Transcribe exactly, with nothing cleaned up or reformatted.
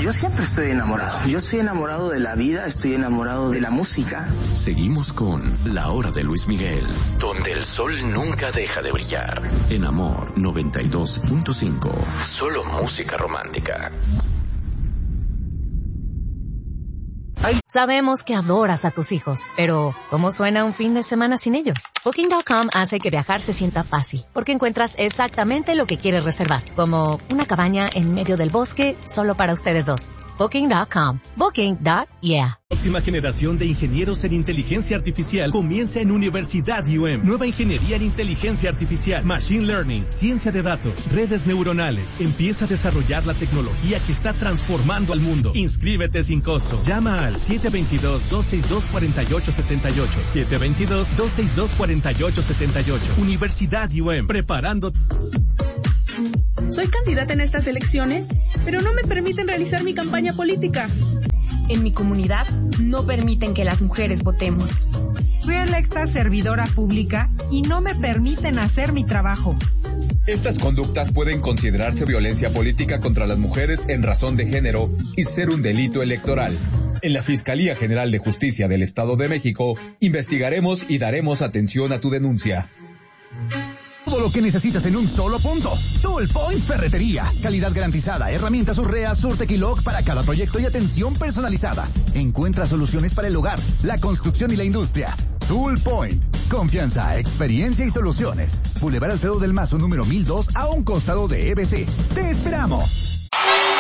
Yo siempre estoy enamorado. Yo estoy enamorado de la vida, estoy enamorado de la música. Seguimos con La Hora de Luis Miguel, donde el sol nunca deja de brillar. En Amor noventa y dos punto cinco. Solo música romántica. Sabemos que adoras a tus hijos, pero ¿cómo suena un fin de semana sin ellos? Booking punto com hace que viajar se sienta fácil, porque encuentras exactamente lo que quieres reservar, como una cabaña en medio del bosque solo para ustedes dos. Booking punto com. Booking. Yeah. La próxima generación de ingenieros en inteligencia artificial comienza en Universidad U M. Nueva ingeniería en inteligencia artificial, machine learning, ciencia de datos, redes neuronales. Empieza a desarrollar la tecnología que está transformando al mundo. Inscríbete sin costo. Llama al siete dos dos, dos seis dos, cuatro ocho siete ocho. siete dos dos, dos seis dos, cuatro ocho siete ocho. Universidad U M. Preparando. Soy candidata en estas elecciones, pero no me permiten realizar mi campaña política. En mi comunidad no permiten que las mujeres votemos. Fui electa servidora pública y no me permiten hacer mi trabajo. Estas conductas pueden considerarse violencia política contra las mujeres en razón de género y ser un delito electoral. En la Fiscalía General de Justicia del Estado de México, investigaremos y daremos atención a tu denuncia. Todo lo que necesitas en un solo punto. Tool Point Ferretería. Calidad garantizada, herramientas Urrea, Surtec y Log para cada proyecto y atención personalizada. Encuentra soluciones para el hogar, la construcción y la industria. Tool Point. Confianza, experiencia y soluciones. Boulevard Alfredo del Mazo número mil dos a un costado de E B C. ¡Te esperamos!